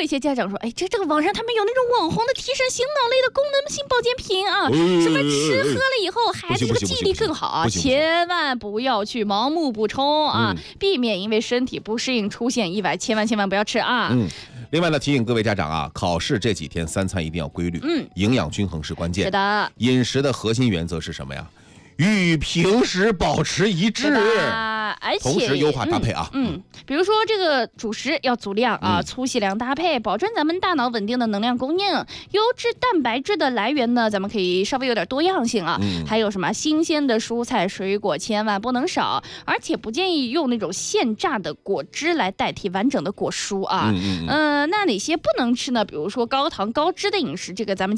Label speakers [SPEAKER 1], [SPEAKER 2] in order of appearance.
[SPEAKER 1] 一些家长说，哎，这个网上他们有那种网红的提升醒脑类的功能性保健品啊，什么吃喝了以后孩子这个记忆力更好啊，千万不要去盲目补充啊，避免因为身体不适应出现意外，千万不要吃啊。
[SPEAKER 2] 另外呢，提醒各位家长啊，考试这几天3餐一定要规律，营养均衡是关键。
[SPEAKER 1] 是的，
[SPEAKER 2] 饮食的核心原则是什么呀？与平时保持一致，
[SPEAKER 1] 而且
[SPEAKER 2] 同时优化搭配啊。
[SPEAKER 1] 比如说这个主食要足量啊，粗细量搭配，保证咱们大脑稳定的能量供应。优质蛋白质的来源呢，咱们可以稍微有点多样性啊。还有什么新鲜的蔬菜水果千万不能少，而且不建议用那种现榨的果汁来代替完整的果蔬啊。那哪些不能吃呢？比如说高糖高脂的饮食，这个咱们